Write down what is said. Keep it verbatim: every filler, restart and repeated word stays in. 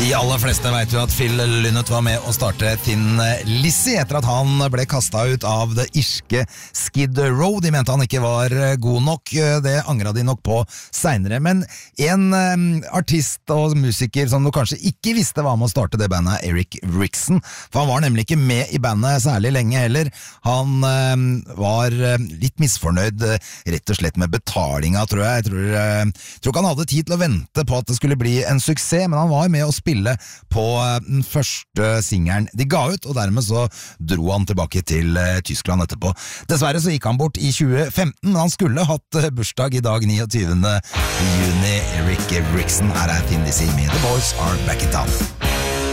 De aller fleste vet jo at Phil Lynott var med å starte Thin Lizzy etter at han ble kastet ut av det irske Skid Row. De mente han ikke var god nok, det angret de nok på senere. Men en um, artist og musiker som du kanskje ikke visste var med å starte det bandet, Eric Wrixon, for han var nemlig ikke med i bandet særlig lenge heller. Han um, var litt misfornøyd, rett og slett med betalinga, tror jeg. Jeg tror, uh, tror ikke han hadde tid til å vente på at det skulle bli en suksess, men han var med å spille på den første singeren de ga ut, og dermed så dro han tilbake til Tyskland etterpå. Dessverre så gikk han bort i tjue femten, men han skulle hatt bursdag i dag niogtyvende juni. Eric Wrixon, her er Thin Lizzy med The Boys Are Back in Town.